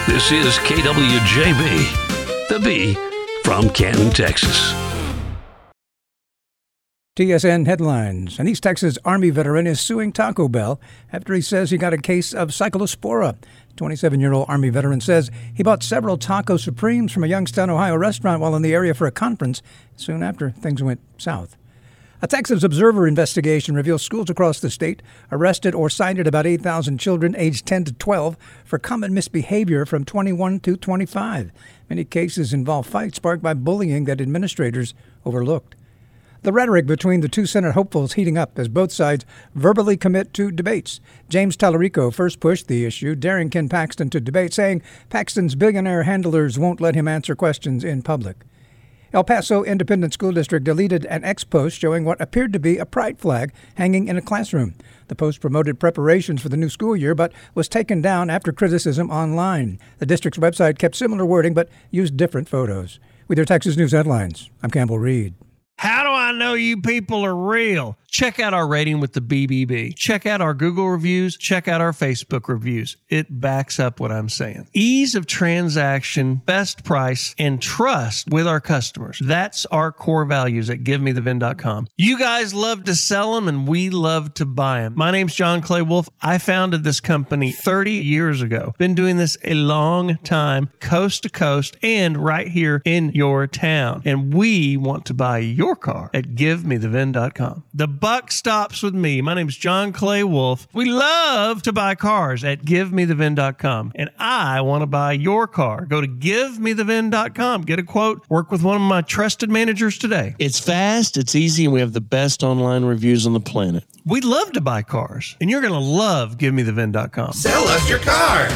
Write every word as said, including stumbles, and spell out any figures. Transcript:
This is K W J B, the B from Canton, Texas. T S N headlines. An East Texas Army veteran is suing Taco Bell after he says he got a case of cyclospora. twenty-seven-year-old Army veteran says he bought several Taco Supremes from a Youngstown, Ohio restaurant while in the area for a conference. Soon after, things went south. A Texas Observer investigation reveals schools across the state arrested or cited about eight thousand children aged ten to twelve for common misbehavior from twenty-one to twenty-five. Many cases involve fights sparked by bullying that administrators overlooked. The rhetoric between the two Senate hopefuls heating up as both sides verbally commit to debates. James Tallarico first pushed the issue, daring Ken Paxton to debate, saying Paxton's billionaire handlers won't let him answer questions in public. El Paso Independent School District deleted an ex-post showing what appeared to be a pride flag hanging in a classroom. The post promoted preparations for the new school year, but was taken down after criticism online. The district's website kept similar wording, but used different photos. With your Texas News headlines, I'm Campbell Reed. How do I know you people are real? Check out our rating with the B B B. Check out our Google reviews. Check out our Facebook reviews. It backs up what I'm saying. Ease of transaction, best price, and trust with our customers. That's our core values at give me the vin dot com. You guys love to sell them, and we love to buy them. My name's John Clay Wolf. I founded this company thirty years ago. Been doing this a long time, coast to coast, and right here in your town. And we want to buy your car at give me the vin dot com. The buck stops with me. My name is John Clay Wolf. We love to buy cars at give me the vin dot com. And I want to buy your car. Go to give me the vin dot com. Get a quote. Work with one of my trusted managers today. It's fast, it's easy, and we have the best online reviews on the planet. We love to buy cars. And you're going to love give me the vin dot com. Sell us your car.